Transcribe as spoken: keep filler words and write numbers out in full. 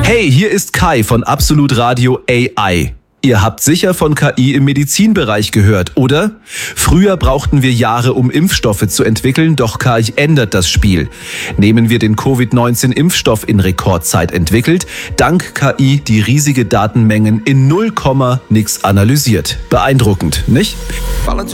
Hey, hier ist Kai von Absolut Radio A I. Ihr habt sicher von K I im Medizinbereich gehört, oder? Früher brauchten wir Jahre, um Impfstoffe zu entwickeln, doch K I ändert das Spiel. Nehmen wir den Covid neunzehn Impfstoff in Rekordzeit entwickelt, dank K I die riesige Datenmengen in null Komma nix analysiert. Beeindruckend, nicht?